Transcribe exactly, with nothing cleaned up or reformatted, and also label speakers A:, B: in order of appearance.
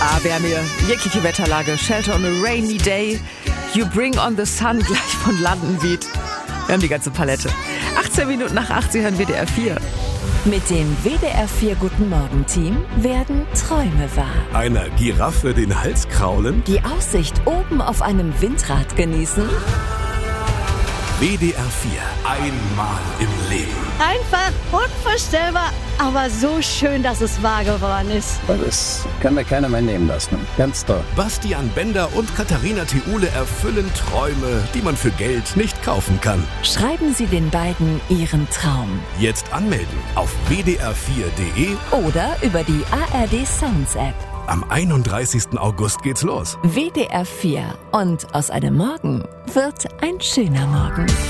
A: Ah, wer mir jegliche Wetterlage, Shelter on a Rainy Day, You Bring on the Sun gleich von London Beat. Wir haben die ganze Palette. achtzehn Minuten nach acht, Sie hören W D R vier.
B: Mit dem W D R vier Guten Morgen Team werden Träume wahr.
C: Einer Giraffe den Hals kraulen?
B: Die Aussicht oben auf einem Windrad genießen?
C: W D R vier. Einmal im Leben.
D: Einfach unvorstellbar, aber so schön, dass es wahr geworden ist.
E: Das kann mir keiner mehr nehmen lassen. Ganz toll.
C: Bastian Bender und Katharina Theule erfüllen Träume, die man für Geld nicht kaufen kann.
B: Schreiben Sie den beiden Ihren Traum.
C: Jetzt anmelden auf w d r vier punkt d e
B: Oder über die A R D Sounds App.
C: Am einunddreißigsten August geht's los.
B: W D R vier. Und aus einem Morgen wird ein schöner Morgen.